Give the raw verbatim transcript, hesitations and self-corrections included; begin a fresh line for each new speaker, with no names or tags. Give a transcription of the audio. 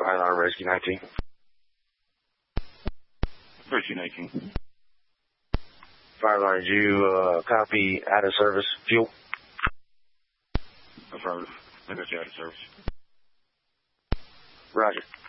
Fire alarm, Rescue nineteen.
Rescue nineteen.
Fire alarm, did you uh, copy out of service fuel?
Affirmative. I got you out of service.
Roger.